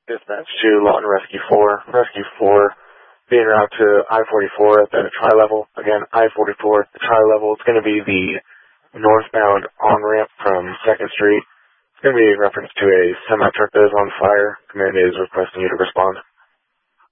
Dispatch to Lawton Rescue 4. Rescue 4 being route to I-44 at the tri-level. Again, I-44 at the tri-level. It's going to be the northbound on-ramp from 2nd Street. It's going to be in reference to a semi-truck that is on fire. Command is requesting you to respond.